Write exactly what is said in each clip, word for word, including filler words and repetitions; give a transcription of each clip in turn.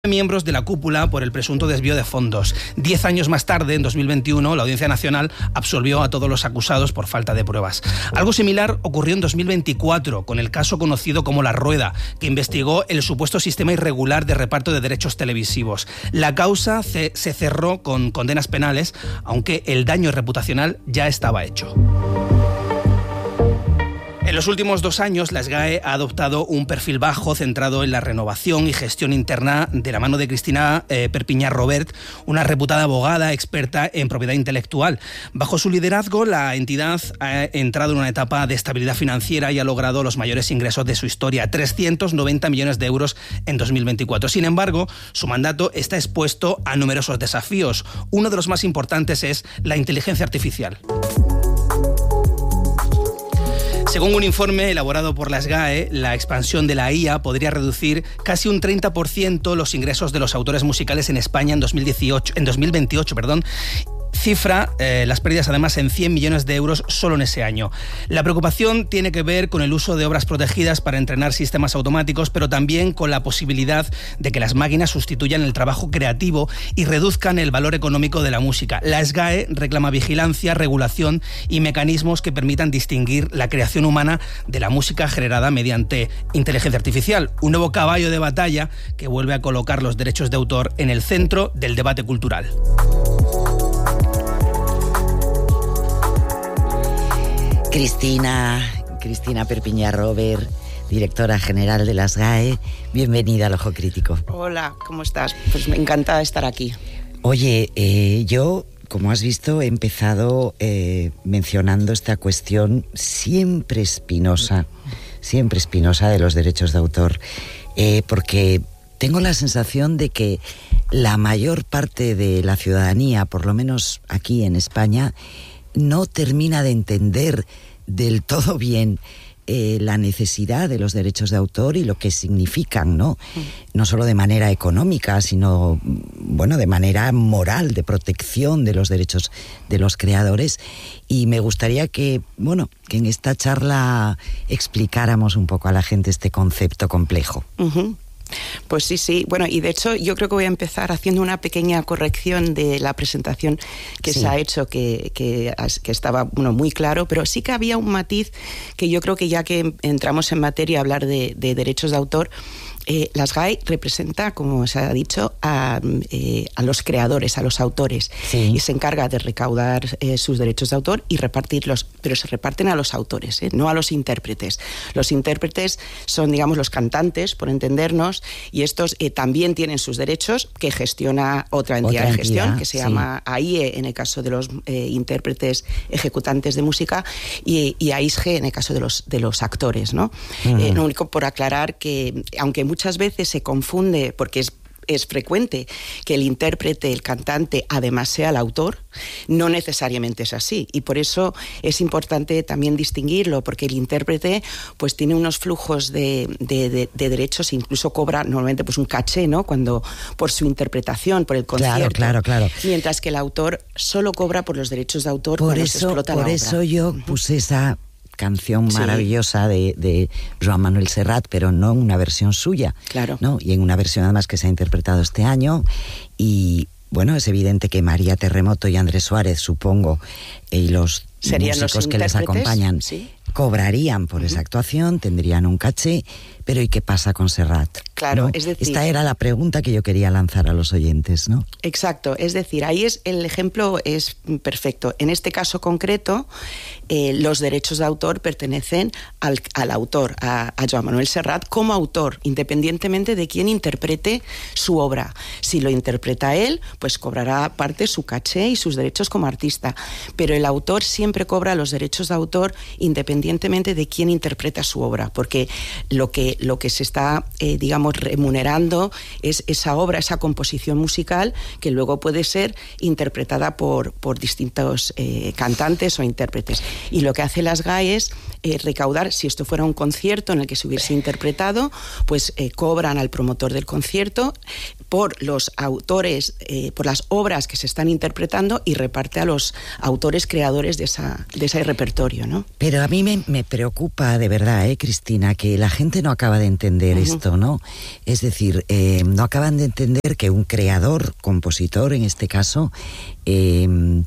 miembros de la cúpula por el presunto desvío de fondos. Diez años más tarde, en dos mil veintiuno, la Audiencia Nacional absolvió a todos los acusados por falta de pruebas. Algo similar ocurrió en dos mil veinticuatro con el caso conocido como La Rueda, que investigó el supuesto sistema irregular de reparto de derechos televisivos. La causa se cerró con condenas penales, aunque el daño reputacional ya estaba hecho. En los últimos dos años, la SGAE ha adoptado un perfil bajo centrado en la renovación y gestión interna de la mano de Cristina eh, Perpiñán Robert, una reputada abogada experta en propiedad intelectual. Bajo su liderazgo, la entidad ha entrado en una etapa de estabilidad financiera y ha logrado los mayores ingresos de su historia, trescientos noventa millones de euros en dos mil veinticuatro. Sin embargo, su mandato está expuesto a numerosos desafíos. Uno de los más importantes es la inteligencia artificial. Según un informe elaborado por la SGAE, la expansión de la I A podría reducir casi un treinta por ciento los ingresos de los autores musicales en España en dos mil dieciocho, en dos mil veintiocho, perdón. Cifra eh, las pérdidas además en cien millones de euros solo en ese año. La preocupación tiene que ver con el uso de obras protegidas para entrenar sistemas automáticos, pero también con la posibilidad de que las máquinas sustituyan el trabajo creativo y reduzcan el valor económico de la música. La SGAE reclama vigilancia, regulación y mecanismos que permitan distinguir la creación humana de la música generada mediante inteligencia artificial. Un nuevo caballo de batalla que vuelve a colocar los derechos de autor en el centro del debate cultural. Cristina, Cristina Perpiñán Robert, directora general de la SGAE, bienvenida al Ojo Crítico. Hola, ¿cómo estás? Pues me encanta estar aquí. Oye, eh, yo, como has visto, he empezado eh, mencionando esta cuestión siempre espinosa, siempre espinosa de los derechos de autor, eh, porque tengo la sensación de que la mayor parte de la ciudadanía, por lo menos aquí en España, no termina de entender del todo bien eh, la necesidad de los derechos de autor y lo que significan, ¿no? No solo de manera económica, sino, bueno, de manera moral, de protección de los derechos de los creadores. Y me gustaría que, bueno, que en esta charla explicáramos un poco a la gente este concepto complejo. Uh-huh. Pues sí, sí. Bueno, y de hecho yo creo que voy a empezar haciendo una pequeña corrección de la presentación que sí. se ha hecho, que, que, que estaba bueno, muy claro, pero sí que había un matiz que yo creo que ya que entramos en materia a hablar de, de derechos de autor, Eh, la SGAE representa, como se ha dicho, a, eh, a los creadores, a los autores, sí. y se encarga de recaudar eh, sus derechos de autor y repartirlos, pero se reparten a los autores, eh, no a los intérpretes. Los intérpretes son, digamos, los cantantes, por entendernos, y estos eh, también tienen sus derechos que gestiona otra entidad otra de gestión, entidad, que se sí. llama A I E en el caso de los eh, intérpretes ejecutantes de música, y, y A I S G en el caso de los, de los actores, ¿no? Uh-huh. Eh, lo único por aclarar que, aunque muchas veces se confunde, porque es, es frecuente que el intérprete, el cantante, además sea el autor, no necesariamente es así. Y por eso es importante también distinguirlo, porque el intérprete pues tiene unos flujos de, de, de, de derechos, incluso cobra normalmente pues un caché, ¿no? Cuando, por su interpretación, por el concierto. Claro, claro, claro. Mientras que el autor solo cobra por los derechos de autor por cuando eso, se explota la obra. Por eso yo uh-huh. puse esa canción maravillosa sí. de, de Joan Manuel Serrat, pero no en una versión suya, claro. ¿no? Y en una versión además que se ha interpretado este año. Y bueno, es evidente que María Terremoto y Andrés Suárez, supongo, y los Serían músicos los que les acompañan, ¿sí? cobrarían por uh-huh. esa actuación, tendrían un caché, pero ¿y qué pasa con Serrat? Claro, ¿no? es decir... Esta era la pregunta que yo quería lanzar a los oyentes, ¿no? Exacto, es decir, ahí es el ejemplo es perfecto. En este caso concreto, eh, los derechos de autor pertenecen al, al autor, a, a Joan Manuel Serrat, como autor, independientemente de quién interprete su obra. Si lo interpreta él, pues cobrará parte su caché y sus derechos como artista, pero el autor siempre cobra los derechos de autor independientemente de quién interpreta su obra, porque lo que, lo que se está, eh, digamos, remunerando es esa obra, esa composición musical que luego puede ser interpretada por, por distintos eh, cantantes o intérpretes. Y lo que hace la SGAE es eh, recaudar, si esto fuera un concierto en el que se hubiese interpretado, pues eh, cobran al promotor del concierto por los autores, eh, por las obras que se están interpretando y reparte a los autores creadores de, esa, de ese repertorio, ¿no? Pero a mí mí me, me preocupa de verdad, ¿eh, Cristina? Que la gente no acaba de entender uh-huh. esto, ¿no? Es decir, eh, no acaban de entender que un creador, compositor en este caso, eh,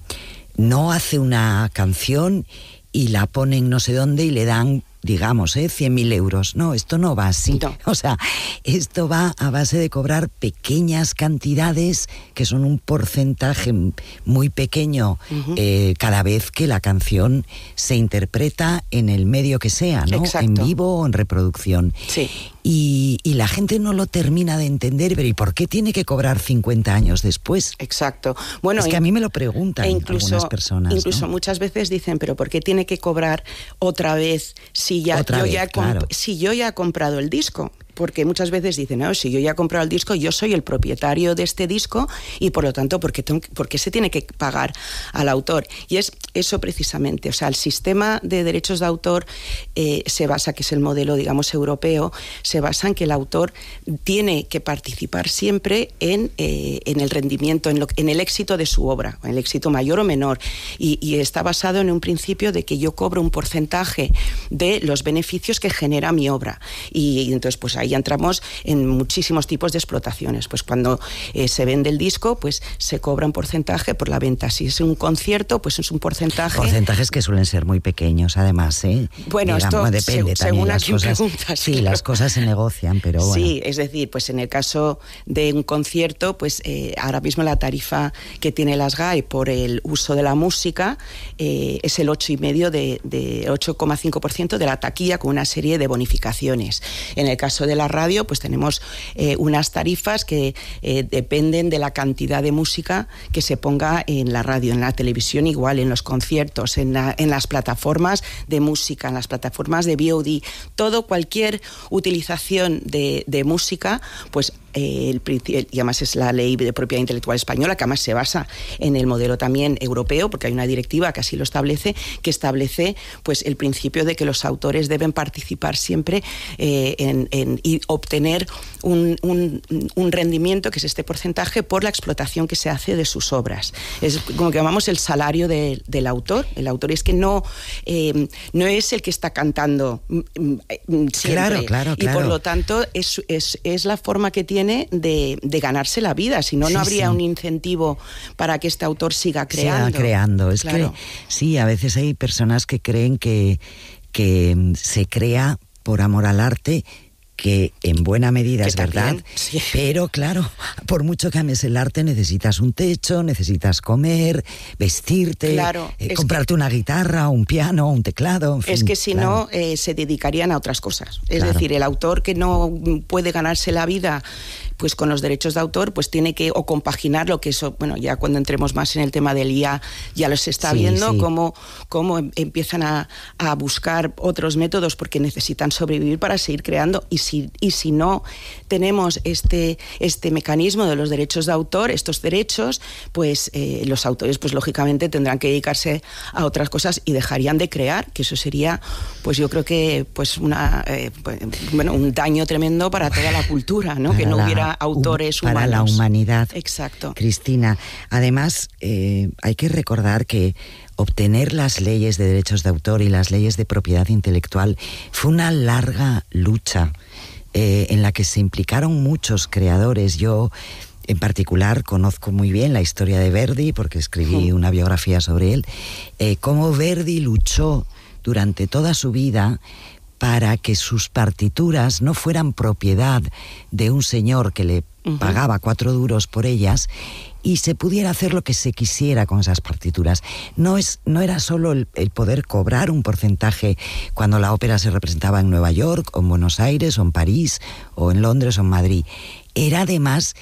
no hace una canción y la ponen no sé dónde y le dan, digamos, ¿eh? cien mil euros. No, esto no va así. No. O sea, esto va a base de cobrar pequeñas cantidades, que son un porcentaje muy pequeño uh-huh. eh, cada vez que la canción se interpreta en el medio que sea, ¿no? Exacto. En vivo o en reproducción. Sí. Y, y la gente no lo termina de entender, pero ¿y por qué tiene que cobrar cincuenta años después? Exacto. Bueno, es que a mí me lo preguntan e incluso, algunas personas. Incluso ¿no? muchas veces dicen, pero ¿por qué tiene que cobrar otra vez si ya, otra yo, vez, ya claro. si yo ya he comprado el disco? Porque muchas veces dicen, no, si yo ya he comprado el disco, yo soy el propietario de este disco y por lo tanto, ¿por qué, tengo, por qué se tiene que pagar al autor? Y es eso precisamente, o sea, el sistema de derechos de autor eh, se basa, que es el modelo, digamos, europeo, se basa en que el autor tiene que participar siempre en, eh, en el rendimiento, en, lo, en el éxito de su obra, en el éxito mayor o menor. Y, y está basado en un principio de que yo cobro un porcentaje de los beneficios que genera mi obra. Y, y entonces, pues ahí entramos en muchísimos tipos de explotaciones. Pues cuando eh, se vende el disco, pues se cobra un porcentaje por la venta. Si es un concierto, pues es un porcentaje. Porcentajes que suelen ser muy pequeños, además, ¿eh? Bueno, digamos, esto depende se, también según las a quién cosas. preguntas. Sí, claro. las cosas se negocian, pero bueno. Sí, es decir, pues en el caso de un concierto, pues eh, ahora mismo la tarifa que tiene las G A E por el uso de la música eh, es el ocho coma cinco de, de ocho coma cinco por ciento de la taquilla, con una serie de bonificaciones. En el caso de la radio, pues tenemos eh, unas tarifas que eh, dependen de la cantidad de música que se ponga en la radio, en la televisión igual, en los conciertos, en, la, en las plataformas de música, en las plataformas de V O D, todo, cualquier utilización de, de música, pues Eh, el, y además es la ley de propiedad intelectual española, que además se basa en el modelo también europeo, porque hay una directiva que así lo establece, que establece pues el principio de que los autores deben participar siempre eh, en, en, y obtener un, un, un rendimiento, que es este porcentaje, por la explotación que se hace de sus obras. Es como que llamamos el salario de, del autor. El autor es que no, eh, no es el que está cantando siempre. Claro, claro, claro. Y por lo tanto es, es, es la forma que tiene De, de ganarse la vida, si no, sí, no habría sí. un incentivo para que este autor siga creando. Siga creando, es claro. que sí, a veces hay personas que creen que, que se crea por amor al arte, que en buena medida que es también, verdad, sí. pero claro, por mucho que ames el arte, necesitas un techo, necesitas comer, vestirte, claro, eh, comprarte que, una guitarra, un piano, un teclado. En fin, es que si claro. no, eh, se dedicarían a otras cosas. Es claro. decir, el autor que no puede ganarse la vida pues con los derechos de autor, pues tiene que o compaginarlo, que eso, bueno, ya cuando entremos más en el tema del I A, ya lo se está sí, viendo, sí. cómo, cómo empiezan a, a buscar otros métodos porque necesitan sobrevivir para seguir creando, y si, y si no tenemos este, este mecanismo de los derechos de autor, estos derechos, pues eh, los autores, pues lógicamente tendrán que dedicarse a otras cosas y dejarían de crear, que eso sería, pues yo creo que, pues una, eh, bueno, un daño tremendo para toda la cultura, ¿no? Para que no la, hubiera autores para humanos. la humanidad. Exacto. Cristina, además eh, hay que recordar que obtener las leyes de derechos de autor y las leyes de propiedad intelectual fue una larga lucha eh, en la que se implicaron muchos creadores. Yo en particular conozco muy bien la historia de Verdi porque escribí una biografía sobre él, eh, cómo Verdi luchó durante toda su vida para que sus partituras no fueran propiedad de un señor que le uh-huh. pagaba cuatro duros por ellas y se pudiera hacer lo que se quisiera con esas partituras. No, es, no era solo el, el poder cobrar un porcentaje cuando la ópera se representaba en Nueva York, o en Buenos Aires, o en París, o en Londres, o en Madrid. Era además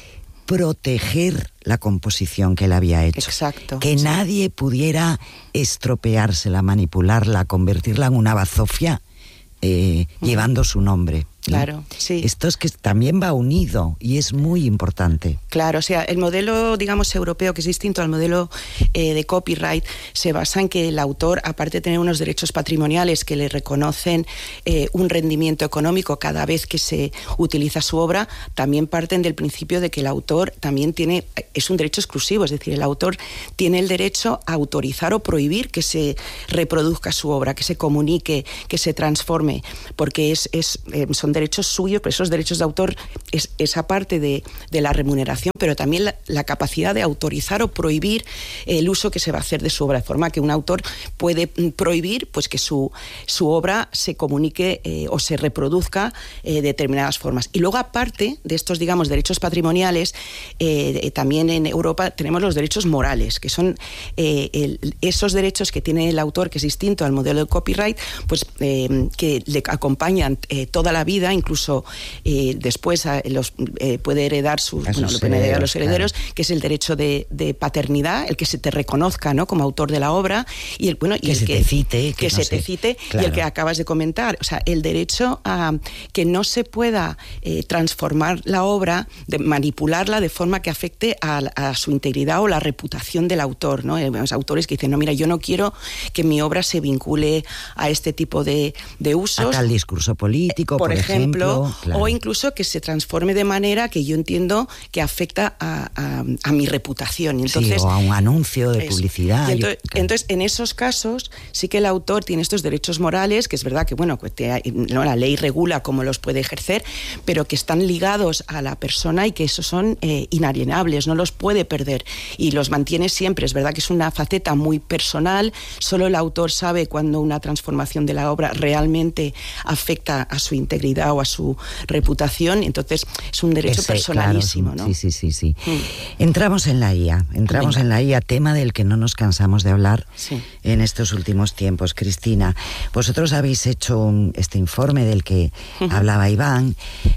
proteger la composición que él había hecho. Exacto. Que sí. nadie pudiera estropeársela, manipularla, convertirla en una bazofia, Eh, llevando su nombre. Claro, sí. Esto es que también va unido y es muy importante. Claro, o sea, el modelo, digamos, europeo, que es distinto al modelo eh, de copyright, se basa en que el autor, aparte de tener unos derechos patrimoniales que le reconocen eh, un rendimiento económico cada vez que se utiliza su obra, también parten del principio de que el autor también tiene, es un derecho exclusivo, es decir, el autor tiene el derecho a autorizar o prohibir que se reproduzca su obra, que se comunique, que se transforme, porque es, es, eh, son derechos suyos, pero esos derechos de autor es esa parte de, de la remuneración, pero también la, la capacidad de autorizar o prohibir el uso que se va a hacer de su obra, de forma que un autor puede prohibir pues que su, su obra se comunique eh, o se reproduzca de eh, determinadas formas. Y luego, aparte de estos, digamos, derechos patrimoniales, eh, eh, también en Europa tenemos los derechos morales, que son eh, el, esos derechos que tiene el autor, que es distinto al modelo de copyright, pues eh, que le acompañan eh, toda la vida, incluso eh, después a los, eh, puede heredar sus, bueno, lo pueden heredar los herederos, claro. Que es el derecho de, de paternidad, el que se te reconozca, ¿no?, como autor de la obra, y el bueno y que el se que te cite, que, que no se sé. te cite, claro. Y el que acabas de comentar, o sea, el derecho a que no se pueda eh, transformar la obra, de manipularla de forma que afecte a, a su integridad o la reputación del autor, ¿no? Los autores que dicen, no, mira, yo no quiero que mi obra se vincule a este tipo de, de usos. A tal discurso político, por, por ejemplo, ejemplo claro. O incluso que se transforme de manera que yo entiendo que afecta a, a, a mi reputación. Y entonces, sí, o a un anuncio de es, publicidad. Y entonces, yo, claro. entonces, en esos casos, sí que el autor tiene estos derechos morales, que es verdad que, bueno, que te, no, la ley regula cómo los puede ejercer, pero que están ligados a la persona y que esos son eh, inalienables, no los puede perder y los mantiene siempre. Es verdad que es una faceta muy personal, solo el autor sabe cuando una transformación de la obra realmente afecta a su integridad o a su reputación, entonces es un derecho Ese, personalísimo, claro, ¿no? Sí, sí, sí, sí. Mm. Entramos en la I A, entramos Venga. en la I A, tema del que no nos cansamos de hablar sí. en estos últimos tiempos. Cristina, vosotros habéis hecho un, este informe del que uh-huh. hablaba Iván,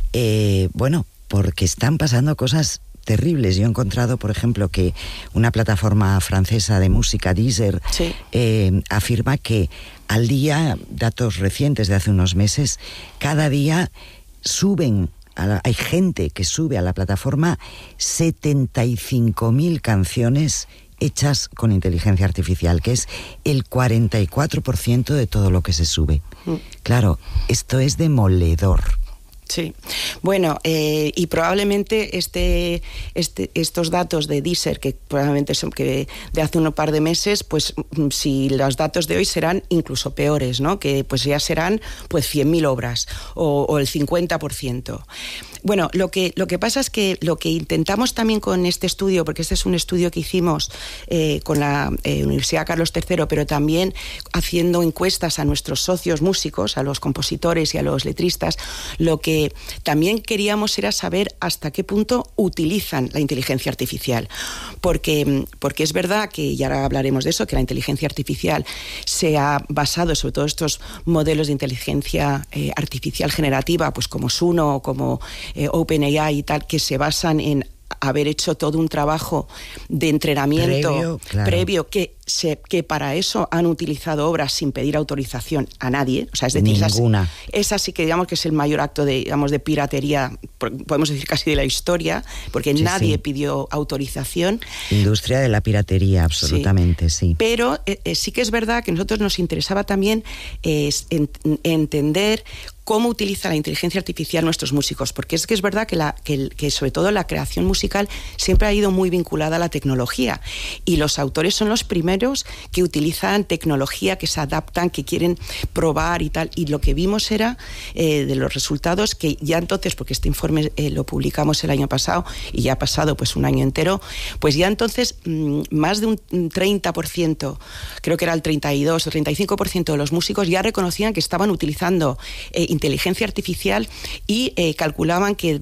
eh, bueno, porque están pasando cosas terribles. Yo he encontrado, por ejemplo, que una plataforma francesa de música, Deezer, sí. eh, afirma que al día, datos recientes de hace unos meses, cada día suben, a la, hay gente que sube a la plataforma setenta y cinco mil canciones hechas con inteligencia artificial, que es el cuarenta y cuatro por ciento de todo lo que se sube. Mm. Claro, esto es demoledor. Sí, bueno, eh, y probablemente este, este, estos datos de Deezer, que probablemente son que de hace un par de meses, pues si los datos de hoy serán incluso peores, ¿no? Que pues ya serán pues cien mil obras o, o el cincuenta por ciento. Bueno, lo que, lo que pasa es que lo que intentamos también con este estudio, porque este es un estudio que hicimos eh, con la eh, Universidad Carlos tercero, pero también haciendo encuestas a nuestros socios músicos, a los compositores y a los letristas, lo que también queríamos era saber hasta qué punto utilizan la inteligencia artificial. Porque, porque es verdad que, y ahora hablaremos de eso, que la inteligencia artificial se ha basado sobre todo estos modelos de inteligencia eh, artificial generativa, pues como Suno o como Eh, OpenAI y tal, que se basan en haber hecho todo un trabajo de entrenamiento previo, claro. previo que, se, que para eso han utilizado obras sin pedir autorización a nadie. O sea, es decir, ninguna. Esa sí que digamos que es el mayor acto de, digamos, de piratería, podemos decir casi de la historia, porque sí, nadie sí. pidió autorización. Industria de la piratería, absolutamente, sí. sí. Pero eh, sí que es verdad que a nosotros nos interesaba también eh, en, entender cómo utiliza la inteligencia artificial nuestros músicos, porque es que es verdad que, la, que, que sobre todo la creación musical siempre ha ido muy vinculada a la tecnología, y los autores son los primeros que utilizan tecnología, que se adaptan, que quieren probar y tal, y lo que vimos era eh, de los resultados que ya entonces, porque este informe eh, lo publicamos el año pasado y ya ha pasado pues un año entero, pues ya entonces mmm, más de un treinta por ciento, creo que era el treinta y dos o treinta y cinco por ciento de los músicos ya reconocían que estaban utilizando eh, inteligencia artificial y eh, calculaban que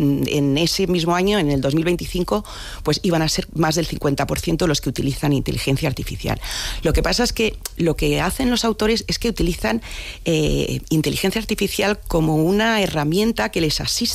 en ese mismo año, en el dos mil veinticinco, pues iban a ser más del cincuenta por ciento los que utilizan inteligencia artificial. Lo que pasa es que lo que hacen los autores es que utilizan eh, inteligencia artificial como una herramienta que les asiste,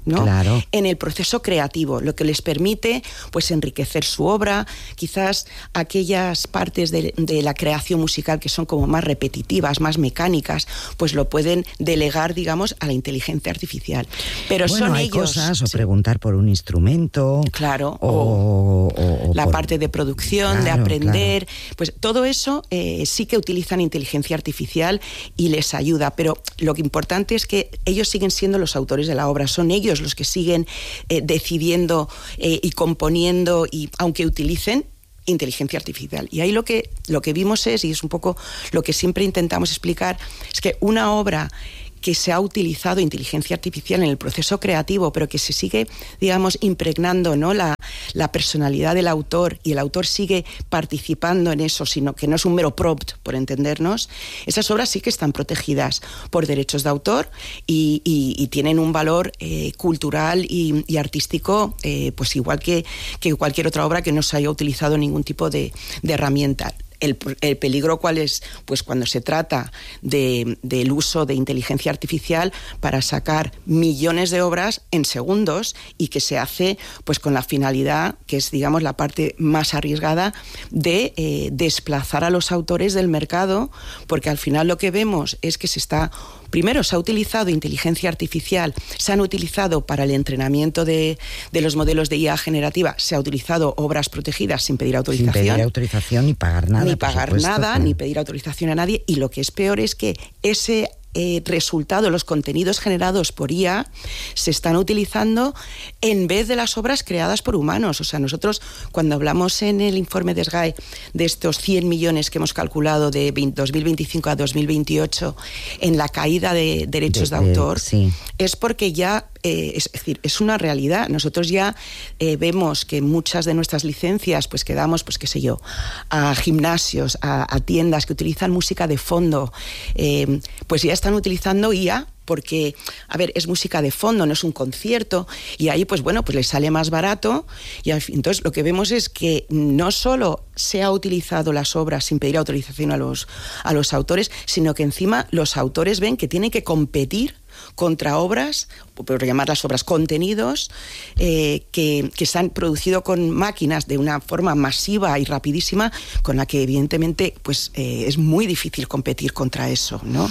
¿no? Claro. En el proceso creativo, lo que les permite pues enriquecer su obra, quizás aquellas partes de, de la creación musical que son como más repetitivas, más mecánicas, pues lo pueden delegar, digamos, a la inteligencia artificial. Pero bueno, son hay ellos... cosas, o sí. preguntar por un instrumento. Claro, o, o, o, o la por... parte de producción, claro, de aprender, claro. Pues todo eso eh, sí que utilizan inteligencia artificial y les ayuda, pero lo que importante es que ellos siguen siendo los autores de la obra, son ellos los que siguen eh, decidiendo eh, y componiendo, y aunque utilicen inteligencia artificial. Y ahí lo que, lo que vimos es, y es un poco lo que siempre intentamos explicar, es que una obra que se ha utilizado inteligencia artificial en el proceso creativo, pero que se sigue, digamos, impregnando, ¿no?, la, la personalidad del autor, y el autor sigue participando en eso, sino que no es un mero prompt, por entendernos, esas obras sí que están protegidas por derechos de autor y, y, y tienen un valor eh, cultural y, y artístico, eh, pues igual que, que cualquier otra obra que no se haya utilizado ningún tipo de, de herramienta. El, el peligro, ¿cuál es? Pues cuando se trata de, del uso de inteligencia artificial para sacar millones de obras en segundos, y que se hace pues con la finalidad, que es, digamos, la parte más arriesgada, de eh, desplazar a los autores del mercado, porque al final lo que vemos es que se está... Primero, se ha utilizado inteligencia artificial, se han utilizado para el entrenamiento de, de los modelos de I A generativa, se ha utilizado obras protegidas sin pedir autorización. Sin pedir autorización ni pagar nada. Ni pagar supuesto, nada, que... ni pedir autorización a nadie. Y lo que es peor es que ese eh, resultado, los contenidos generados por I A, se están utilizando en vez de las obras creadas por humanos. O sea, nosotros cuando hablamos en el informe de S G A E de estos cien millones que hemos calculado de dos mil veinticinco a dos mil veintiocho en la caída de derechos de, de, de autor, sí. Es porque ya... Eh, es, es decir, es una realidad. Nosotros ya eh, vemos que muchas de nuestras licencias, pues que damos, pues qué sé yo, a gimnasios, a, a tiendas que utilizan música de fondo, eh, pues ya están utilizando I A, porque, a ver, es música de fondo, no es un concierto, y ahí, pues bueno, pues les sale más barato, y al fin, entonces lo que vemos es que no solo se ha utilizado las obras sin pedir autorización a los, a los autores, sino que encima los autores ven que tienen que competir contra obras, por llamar las obras contenidos, eh, que, que se han producido con máquinas de una forma masiva y rapidísima, con la que evidentemente pues eh, es muy difícil competir contra eso, ¿no?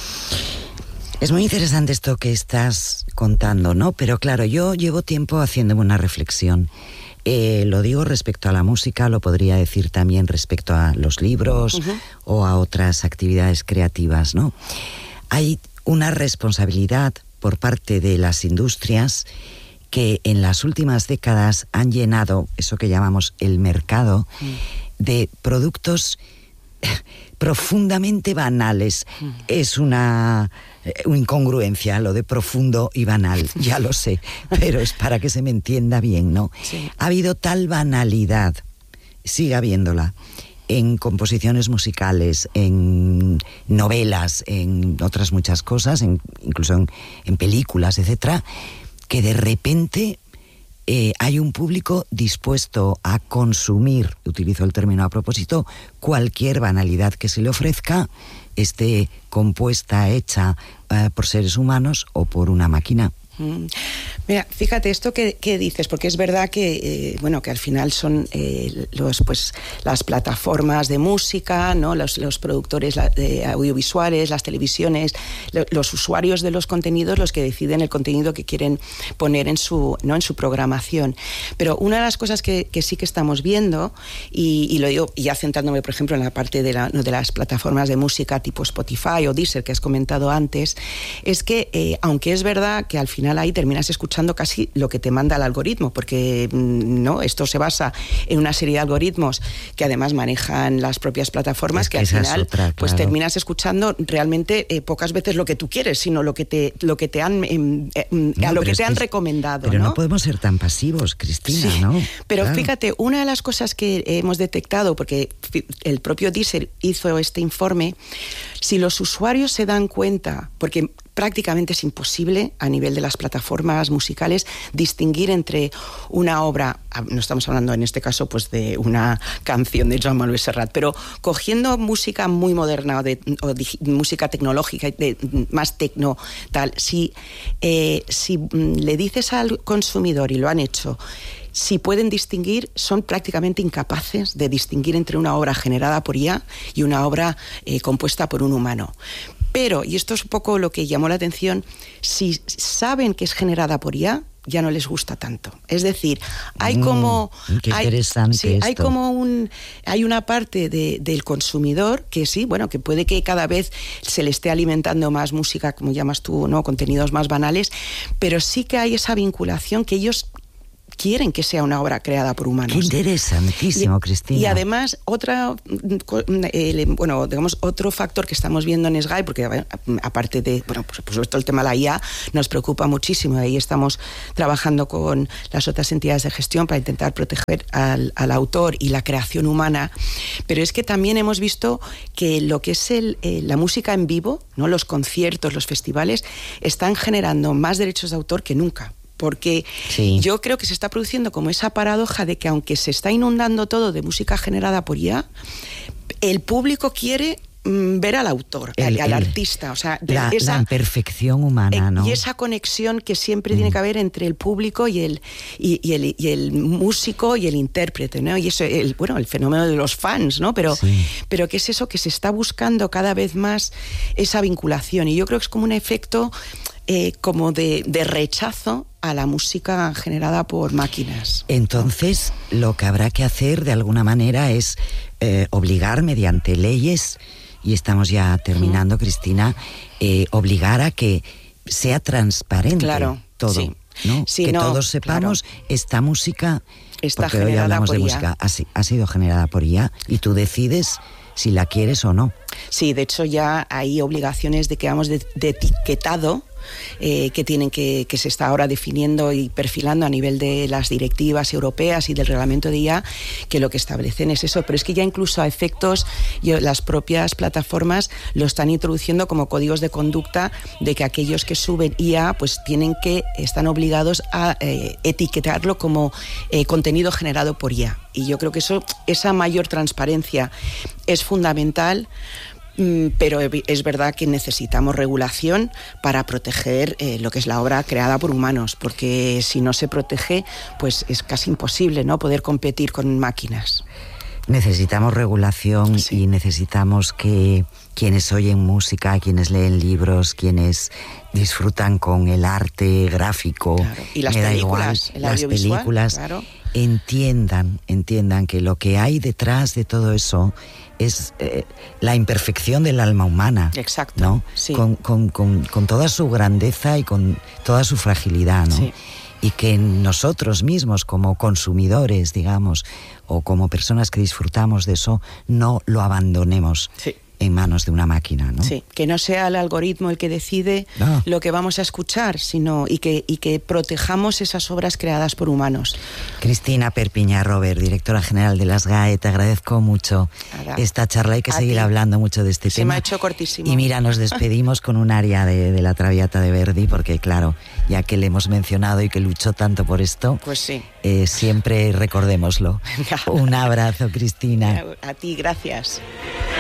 Es muy interesante esto que estás contando, ¿no? Pero claro, yo llevo tiempo haciéndome una reflexión. Eh, lo digo respecto a la música, lo podría decir también respecto a los libros uh-huh. o a otras actividades creativas, ¿no? Hay una responsabilidad por parte de las industrias que en las últimas décadas han llenado eso que llamamos el mercado mm. de productos profundamente banales. Mm. Es una, una incongruencia lo de profundo y banal, ya lo sé, pero es para que se me entienda bien, ¿no? Sí. Ha habido tal banalidad, sigue habiéndola, en composiciones musicales, en novelas, en otras muchas cosas, en, incluso en, en películas, etcétera, que de repente eh, hay un público dispuesto a consumir, utilizo el término a propósito, cualquier banalidad que se le ofrezca, esté compuesta, hecha eh, por seres humanos o por una máquina. Mira, fíjate esto que, que dices, porque es verdad que eh, bueno, que al final son eh, los pues las plataformas de música, ¿no? Los, los productores de audiovisuales, las televisiones, lo, los usuarios de los contenidos, los que deciden el contenido que quieren poner en su, ¿no? en su programación. Pero una de las cosas que, que sí que estamos viendo, y, y lo digo ya centrándome, por ejemplo, en la parte de, la, ¿no? de las plataformas de música tipo Spotify o Deezer que has comentado antes, es que eh, aunque es verdad que al final ahí terminas escuchando casi lo que te manda el algoritmo, porque no, esto se basa en una serie de algoritmos que además manejan las propias plataformas, es que, que al final otra, claro. pues terminas escuchando realmente eh, pocas veces lo que tú quieres, sino lo que te lo que te han eh, eh, no, a lo que te han que, recomendado. Pero ¿no? no podemos ser tan pasivos, Cristina, sí, ¿no? Pero claro. fíjate, una de las cosas que hemos detectado, porque el propio Deezer hizo este informe, si los usuarios se dan cuenta, porque prácticamente es imposible a nivel de las plataformas musicales distinguir entre una obra, no estamos hablando en este caso pues de una canción de Joan Manuel Serrat, pero cogiendo música muy moderna o, de, o de, música tecnológica, de, más tecno, tal, si, eh, si le dices al consumidor, y lo han hecho, si pueden distinguir, son prácticamente incapaces de distinguir entre una obra generada por I A y una obra eh, compuesta por un humano. Pero, y esto es un poco lo que llamó la atención, si saben que es generada por I A, ya no les gusta tanto. Es decir, hay como mm, qué hay, interesante sí, esto. hay como un hay una parte de, del consumidor que sí, bueno, que puede que cada vez se le esté alimentando más música, como llamas tú, ¿no? Contenidos más banales, pero sí que hay esa vinculación que ellos quieren que sea una obra creada por humanos. Qué interesantísimo, y, Cristina. Y además, otra, eh, bueno, digamos, otro factor que estamos viendo en Sgai, porque aparte de, bueno, pues, por supuesto el tema de la I A nos preocupa muchísimo, ahí estamos trabajando con las otras entidades de gestión para intentar proteger al, al autor y la creación humana, pero es que también hemos visto que lo que es el, eh, la música en vivo, ¿no? Los conciertos, los festivales, están generando más derechos de autor que nunca. Porque sí. Yo creo que se está produciendo como esa paradoja de que aunque se está inundando todo de música generada por I A, el público quiere mm, ver al autor, el, al, al el, artista, o sea, la, esa, la perfección humana, ¿no? Y esa conexión que siempre mm. tiene que haber entre el público y el y, y el y el músico y el intérprete, ¿no? Y eso, el, bueno, el fenómeno de los fans, ¿no? Pero sí. pero qué es eso que se está buscando cada vez más esa vinculación, y yo creo que es como un efecto eh, como de, de rechazo a la música generada por máquinas. Entonces, lo que habrá que hacer de alguna manera es eh, obligar mediante leyes, y estamos ya terminando, uh-huh. Cristina, eh, obligar a que sea transparente claro, todo, sí. ¿no? Sí, que no, todos sepamos claro. esta música, está porque generada hoy hablamos por de I A. música, ha, ha sido generada por I A, y tú decides si la quieres o no. Sí, de hecho ya hay obligaciones de que vamos de, de etiquetado, Eh, que tienen que, que se está ahora definiendo y perfilando a nivel de las directivas europeas y del reglamento de I A, que lo que establecen es eso, pero es que ya incluso a efectos, yo, las propias plataformas lo están introduciendo como códigos de conducta, de que aquellos que suben I A pues tienen que, están obligados a eh, etiquetarlo como eh, contenido generado por I A, y yo creo que eso, esa mayor transparencia es fundamental. Pero es verdad que necesitamos regulación para proteger eh, lo que es la obra creada por humanos, porque si no se protege, pues es casi imposible, ¿no?, poder competir con máquinas. Necesitamos regulación, sí. Y necesitamos que quienes oyen música, quienes leen libros, quienes disfrutan con el arte gráfico, claro. Y las películas, igual, las películas, claro. entiendan, entiendan que lo que hay detrás de todo eso es eh, la imperfección del alma humana. Exacto. ¿No? Sí. Con, con, con, con toda su grandeza y con toda su fragilidad, ¿no? Sí. Y que nosotros mismos, como consumidores, digamos, o como personas que disfrutamos de eso, no lo abandonemos. Sí. En manos de una máquina, ¿no? Sí, que no sea el algoritmo el que decide no. lo que vamos a escuchar, sino y que, y que protejamos esas obras creadas por humanos. Cristina Perpiñá Robert, directora general de las SGAE, te agradezco mucho Ahora, esta charla. Hay que seguir ti. hablando mucho de este Se tema. Se me ha hecho cortísimo. Y mira, nos despedimos con un aria de, de la Traviata de Verdi, porque claro, ya que le hemos mencionado y que luchó tanto por esto, pues sí. eh, siempre recordémoslo. Un abrazo, Cristina. A ti, gracias.